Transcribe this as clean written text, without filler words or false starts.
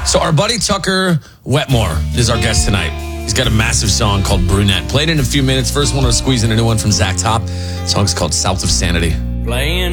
So our buddy Tucker Wetmore is our guest tonight. He's got a massive song called Brunette. Played in a few minutes. First one to squeeze in a new one from Zach Top. The song's called South of Sanity. Playing